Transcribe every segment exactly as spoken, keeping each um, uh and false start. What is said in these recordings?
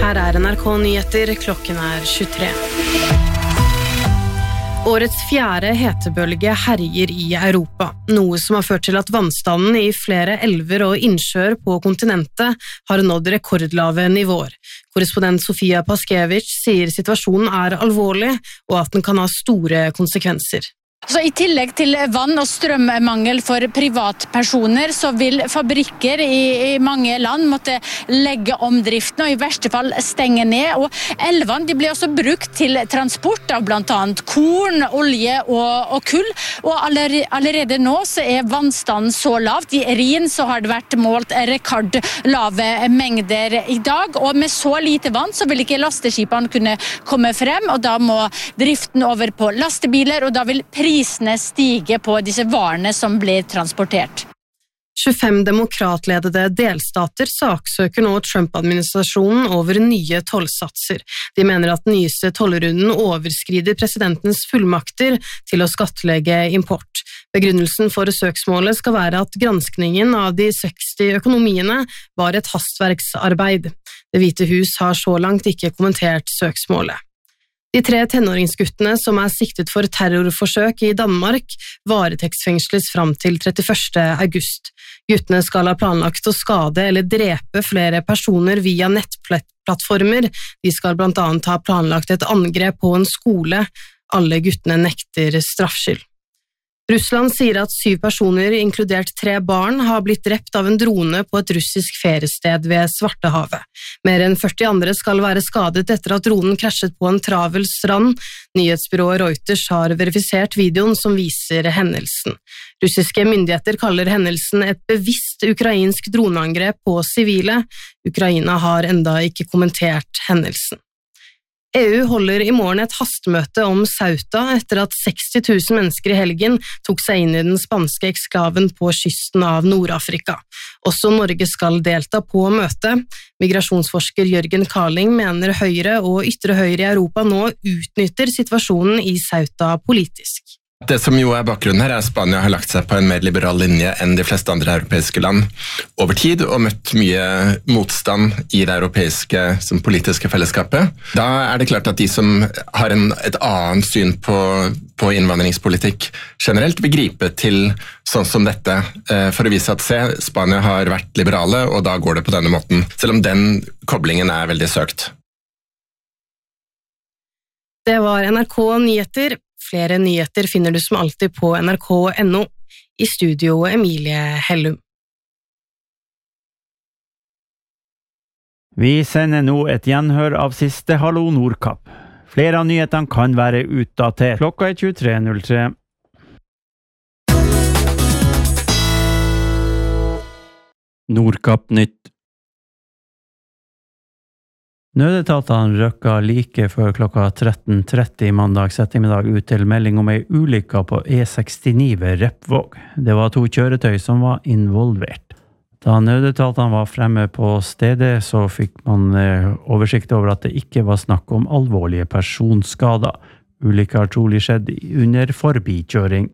Her er N R K Nyheter, klokken er tjuetre. Årets fjerde hetebølge herjer i Europa, noe som har ført til at vannstanden i flere elver og innsjøer på kontinentet har nådd rekordlave nivåer. Korrespondent Sofia Paskevich sier situasjonen er alvorlig, og at den kan ha store konsekvenser. Så I tillegg til vann- og strømmangel for privatpersoner, så vil fabrikker i, i mange land måtte legge om driften og i verste fall stenge ned. Og elvene de blir også brukt til transport av blant annet korn, olje og, og kull. Og allerede, allerede nå så er vannstanden så lavt. I Rhin så har det vært målt rekordlave mengder i dag. Og med så lite vann så vil ikke lasteskipene kunne komme frem, og da må driften over på lastebiler, og da vil prisene stige på disse varene som blir transportert. tjuefem demokratledede delstater saksøker nå Trump-administrasjonen over nye tollsatser. De mener at den nyeste tollrunden overskrider presidentens fullmakter til å skattlegge import. Begrunnelsen for søksmålet skal være at granskningen av de seksti økonomiene var et hastverksarbeid. Det Hvite hus har så langt ikke kommentert søksmålet. De tre tenåringsguttene som er siktet for terrorforsøk i Danmark varetektsfengsles fram til trettiførste august. Guttene skal ha planlagt å skade eller drepe flere personer via nettplattformer. De skal blant annet ha planlagt et angrep på en skole. Alle guttene nekter straffskyld. Russland sier at syv personer, inkludert tre barn, har blitt drept av en drone på et russisk feriested ved Svartehavet. Mer enn førti andre skal være skadet etter at dronen krasjet på en travel strand. Nyhetsbyrået Reuters har verifisert videoen som viser hendelsen. Russiske myndigheter kaller hendelsen et bevisst ukrainsk droneangrep på sivile. Ukraina har enda ikke kommentert hendelsen. E U holder i morgen et hastmøte om Ceuta etter at seksti tusen mennesker i helgen tok seg inn i den spanske eksklaven på kysten av Nord-Afrika. Også Norge skal delta på møtet. Migrasjonsforsker Jørgen Carling mener Høyre og ytre Høyre i Europa nå utnytter situasjonen i Ceuta politisk. Det som jo er bakgrunnen her er at Spania har lagt seg på en mer liberal linje enn de fleste andre europeiske land over tid og møtt mye motstand i det europeiske som politiske fellesskapet. Da er det klart at de som har en, et annet syn på, på innvandringspolitikk generelt vil gripe til sånn som dette for å vise at se, Spania har vært liberale og da går det på denne måten, selv om den koblingen er veldig søkt. Det var N R K Nyheter. Flere nyheter finner du som alltid på N R K punktum N O. I studio Emilie Hellum. Vi sender nå et gjenhør av siste Hallo Nordkapp. Flere av nyhetene kan være utdatert. Klokka er tjuetre null tre. Nordkapp nytt. Nødetatene røkka like før klokka tretten tretti mandag ettermiddag ut til melding om ei ulykke på E sekstini ved Repvåg. Det var to kjøretøy som var involvert. Da nødetatene var fremme på stedet, så fikk man oversikt over at det ikke var snakk om alvorlige personskader. Ulykka har trolig skjedd under forbikjøring.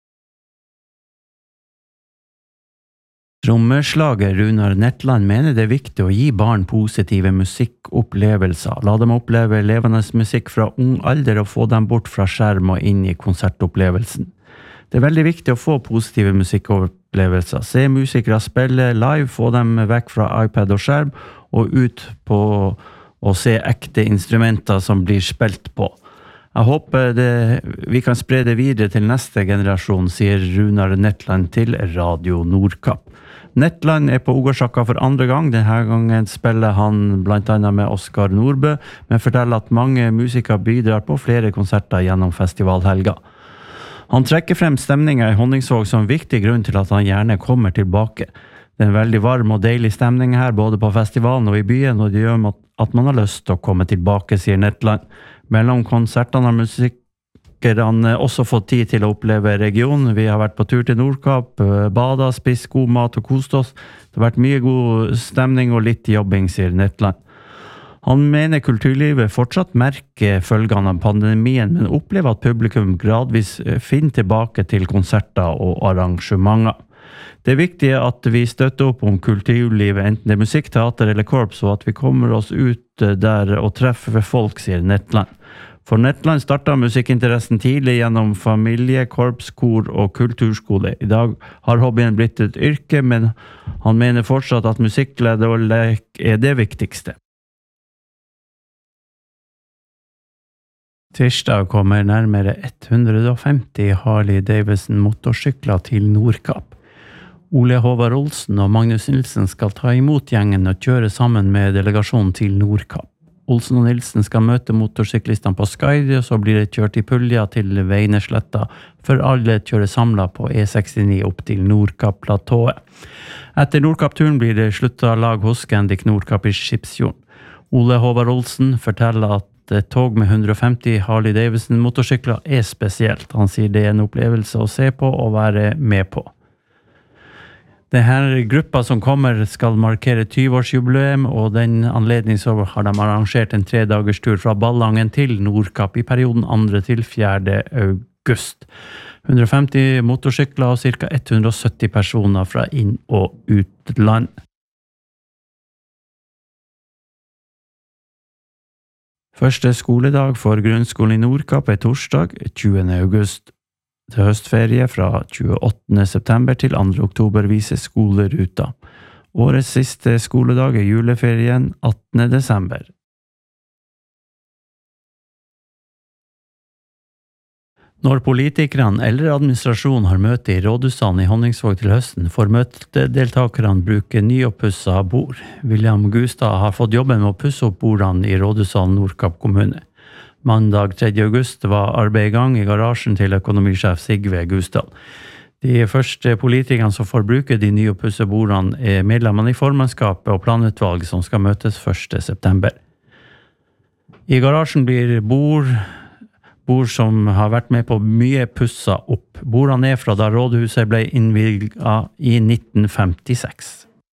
Trommeslager Runar Netland mener det er viktig å gi barn positive musikkopplevelser. La dem oppleve levende musikk fra ung alder og få dem bort fra skjerm og inn i konsertopplevelsen. Det er veldig viktig å få positive musikkopplevelser. Se musikere spille live, få dem vekk fra iPad og skjerm og ut på å se ekte instrumenter som blir spilt på. Jeg håper det, vi kan spre det videre til neste generasjon, sier Runar Netland til Radio Nordkapp. Netland er på Ugarsakka for andre gang. Denne gangen spiller han blant annet med Oskar Nordbø, men forteller at mange musikere bidrar på flere konserter gjennom festivalhelga. Han trekker frem stemningen i Honningsvåg som viktig grunn til at han gjerne kommer tilbake. Det er en veldig varm og deilig stemning her, både på festivalen og i byen, og det gjør at man har lyst til å komme tilbake, sier Netland. Mellom konsertene har musikerne også fått tid til å oppleve regionen. Vi har vært på tur til Nordkapp, bada, spist god mat og kost oss. Det har vært mye god stemning og litt jobbing, sier Netland. Han mener kulturlivet fortsatt merker følgene av pandemien, men opplever at publikum gradvis finner tilbake til konserter og arrangementer. Det er viktig at vi støtter opp om kulturlivet, enten det er musikk, teater eller korps, og at vi kommer oss ut ute der og treffe folk, sier Netland. For Netland startet musikkinteressen tidlig gjennom familie, korps, kor og kulturskole. I dag har hobbyen blitt et yrke, men han mener fortsatt at musikkglede og lek er det viktigste. Tirsdag kommer nærmere hundre og femti Harley Davidson motorsykler til Nordkapp. Ole Håvard Olsen og Magnus Nilsen skal ta imot gjengen og kjøre sammen med delegasjonen til Nordkapp. Olsen og Nilsen skal møte motorsyklistene på Skaidi, og så blir det kjørt i Pulja til Veinesletta, for alle kjører samlet på E sekstini opp til Nordkapp-platået. Etter Nordkapp-turen blir det sluttet lag hos Scandic Nordkapp i Skipsfjorden. Ole Håvard Olsen forteller at et tog med hundre og femti Harley Davidson motorsykler er spesielt. Han sier det er en opplevelse å se på og være med på. Denne gruppa som kommer skal markere tyve-årsjubileum, og den anledning så har de arrangert en tre-dagers tur fra Ballangen til Nordkapp i perioden andre til fjerde august. hundre og femti motorsykler og ca. hundre og sytti personer fra inn- og utland. Første skoledag for grunnskolen i Nordkapp er torsdag tjuende august. Til høstferie fra tjueåttende september til andre oktober vises skoleruta. Årets siste skoledag er juleferien attende desember. Når politikerne eller administrasjonen har møte i rådhussalen i Honningsvåg til høsten, får møtedeltakerne bruke nyoppusset bord. William Gustad har fått jobben med å pusse opp bordene i rådhussalen Nordkapp kommune. Mandag tredje august var arbeid i gang i garasjen til økonomisjef Sigve Gustad. De første politikerne som får bruke de nye pussebordene er medlemmene i formannskapet og planutvalg som skal møtes første september. I garasjen blir bord, bord som har vært med på mye pusset opp. Bordene er fra da rådhuset ble innviget i nitten femtiseks.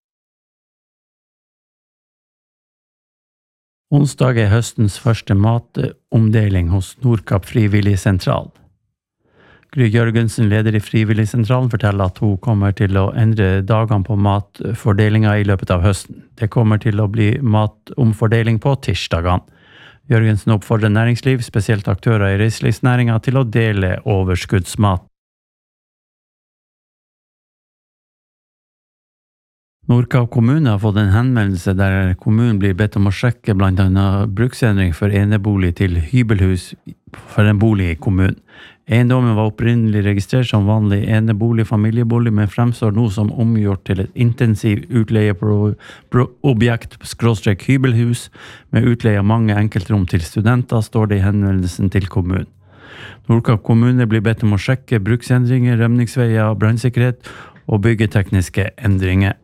Onsdag er høstens første matomdeling hos Nordkapp Frivillig Sentral. Gry Jørgensen, leder i Frivillig Sentralen, forteller at hun kommer til å endre dagene på matfordelingen i løpet av høsten. Det kommer til å bli matomfordeling på tirsdagene. Jørgensen oppfordrer næringsliv, spesielt aktører i reiselivsnæringen, til å dele overskuddsmat. Nordkapp kommune har fått en henvendelse der kommunen blir bedt om å sjekke blant annet bruksendring for enebolig til hybelhus for en bolig i kommunen. Eiendommen var opprinnelig registrert som vanlig enebolig familiebolig, men fremstår nå som omgjort til et intensiv utleieobjekt skråstrek hybelhus med utleie av mange enkeltrom til studenter, står det i henvendelsen til kommunen. Nordkapp kommune blir bedt om å sjekke bruksendringer, rømningsveier, brannsikkerhet og byggetekniske endringer.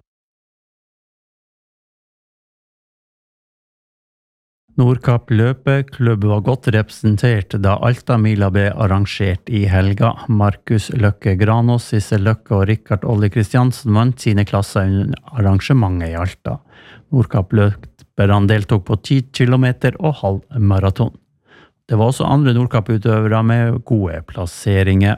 Nordkapp løpeklubb var godt representert da Altamila ble arrangert i helga. Markus Løkke Granås, Sissel Løkke og Rikard Olli Kristiansen vant sine klasser under arrangementet i Alta. Nordkapp løperne deltok på ti kilometer og halv maraton. Det var også andre Nordkapp-utøvere med gode plasseringer.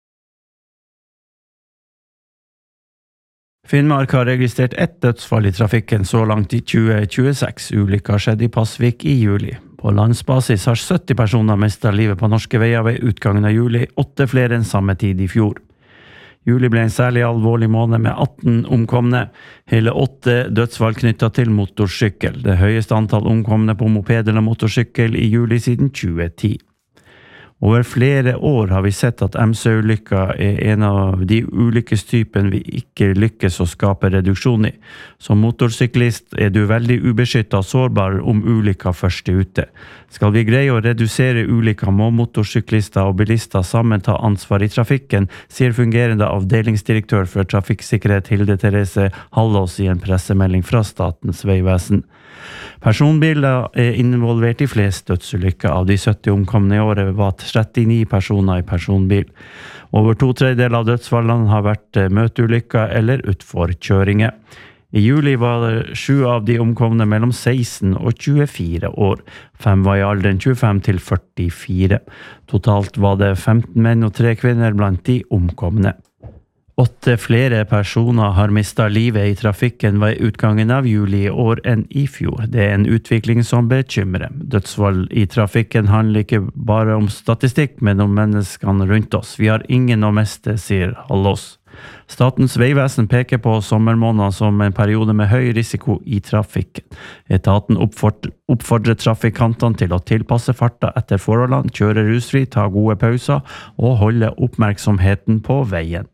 Finnmark har registrert ett dødsfall i trafikken så langt i tjue tjueseks. Ulykka skjedde i Pasvik i juli. På landsbasis har sytti personer mistet livet på norske veier ved utgangen av juli, åtte flere enn samme tid i fjor. Juli ble en særlig alvorlig måned med atten omkomne, hele åtte dødsfall knyttet til motorsykkel. Det høyeste antall omkomne på moped eller motorsykkel i juli siden tjue ti. Over flere år har vi sett at M C-ulykka er en av de ulykkestypen vi ikke lykkes å skape reduksjon i. Som motorsyklist er du veldig ubeskyttet og sårbar om ulykka først er ute. Skal vi greie å redusere ulykka, må motorsyklister og bilister sammen ta ansvar i trafikken, sier fungerende avdelingsdirektør for trafikksikkerhet Hilde Therese Hallås i en pressemelding fra Statens vegvesen. Personbiler er involvert i flest dødsulykker. Av de sytti omkomne i året var trettini personer i personbil. Over to tredjedeler av dødsfallene har vært møteulykker eller utforkjøringer. I juli var det sju av de omkomne mellom seksten og tjuefire år. Fem var i alderen tjuefem til førtifire. Totalt var det femten menn og tre kvinner blant de omkomne. Åtte flere personer har mistet livet i trafikken ved utgangen av juli i år enn i fjor. Det er en utvikling som bekymrer. Dødsfall i trafikken handler ikke bare om statistikk, men om menneskene rundt oss. Vi har ingen å miste, sier Hallås. Statens vegvesen peker på sommermåneder som en periode med høy risiko i trafikken. Etaten oppfordrer, oppfordrer trafikantene til å tilpasse farta etter forholdene, kjøre rusfri, ta gode pauser og holde oppmerksomheten på veien.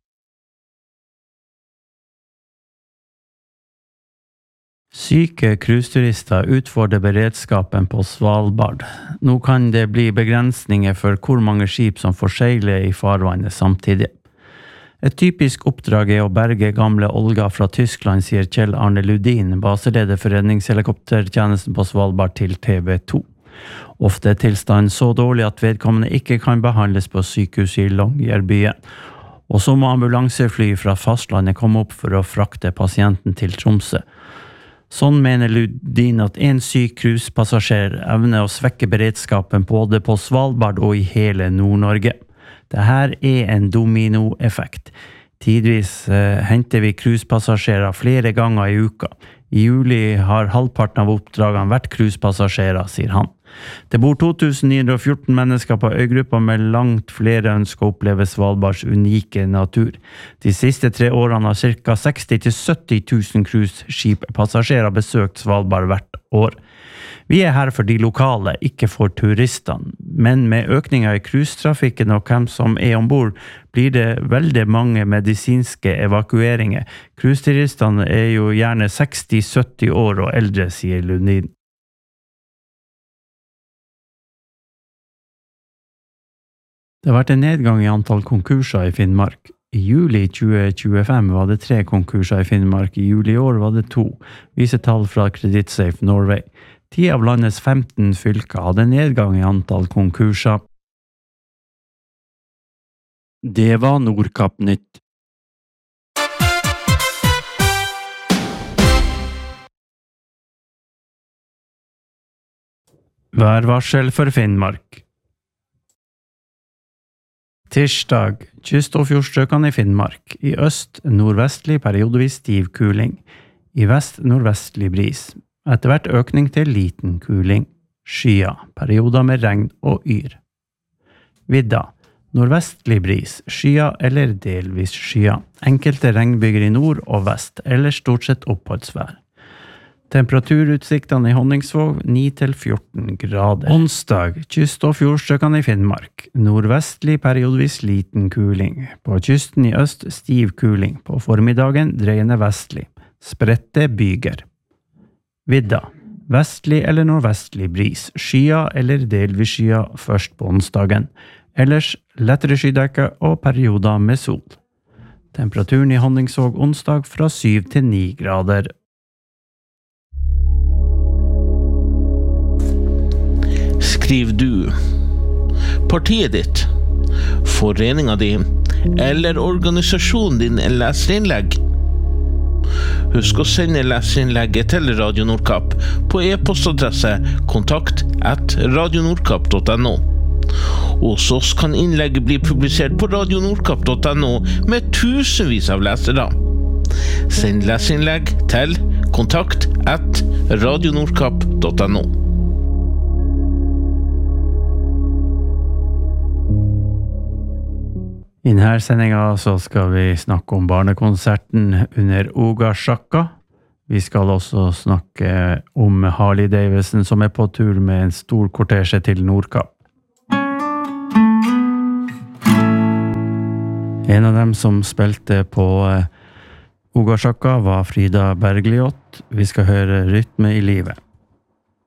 Syke cruiseturister utfordrer beredskapen på Svalbard. Nå kan det bli begrensninger for hvor mange skip som får seile i farvannet samtidig. Et typisk oppdrag er å berge gamle Olga fra Tyskland, sier Kjell Arne Ludin, baseleder for redningshelikoptertjenesten på Svalbard til T V to. Ofte er tilstanden så dårlig at vedkommende ikke kan behandles på sykehuset i Longyearbyen. Og så må ambulansefly fra fastlandet komme opp for å frakte pasienten til Tromsø. Sånn mener Ludin at en syk cruisepassasjer evner å svekke beredskapen både på Svalbard og i hele Nord-Norge. Dette er en dominoeffekt. Tidvis eh, henter vi cruisepassasjerer flere ganger i uka. I juli har halvparten av oppdragene vært cruisepassasjerer, sier han. Det bor to tusen ni hundre og fjorten mennesker på øygruppa, med langt flere ønsker å oppleve Svalbards unike natur. De siste tre årene har ca. seksti til sytti tusen cruiseskippassasjerer besøkt Svalbard hvert år. Vi er her for de lokale, ikke for turistene. Men med økningen i cruisetrafikken og hvem som er ombord, blir det veldig mange medisinske evakueringer. Cruiseturistene er jo gjerne seksti til sytti år og eldre, sier Lundin. Det har vært en nedgang i antall konkurser i Finnmark. I juli tjue tjuefem var det tre konkurser i Finnmark, i juli i år var det to, viser tall fra Creditsafe Norway. Ti av landets femten fylker hadde nedgang i antall konkurser. Det var Nordkapp-nytt. Værvarsel for Finnmark. Tirsdag, kyst- og fjordstrøkene i Finnmark. I øst nordvestlig periodevis stiv kuling. I vest nordvestlig bris. Etter hvert økning til liten kuling. Skya, perioder med regn og yr. Vidda, nordvestlig bris, skya eller delvis skya. Enkelte regnbyger i nord og vest, eller stort sett oppholdsvær. Temperaturutsiktene i Honningsvåg ni til fjorten grader. Onsdag, kyst- og fjordstrøkene i Finnmark. Nordvestlig periodevis liten kuling. På kysten i øst stiv kuling. På formiddagen dreiende vestlig. Spredte byger. Vidda. Vestlig eller nordvestlig bris. Skya eller delvis skya først på onsdagen. Ellers lettere skydekke og perioder med sol. Temperaturen i Honningsvåg onsdag fra syv til ni grader. Skriv du, partiet ditt, foreninga di eller organisasjonen din leserinnlegg. Husk å sende leserinnlegget til Radio Nordkapp på e-postadresse kontakt at radionordkapp punktum no. Hos oss kan innlegget bli publisert på radionordkapp punktum no med tusenvis av lesere. Send leserinnlegg til kontakt at radionordkapp punktum no. I denne sendingen så skal vi snakke om barnekonserten under Ogasjaka. Vi skal også snakke om Harley Davidson som er på tur med en stor kortesje til Nordkapp. En av dem som spilte på Ogasjaka var Frida Bergljot. Vi skal høre Rytme i livet.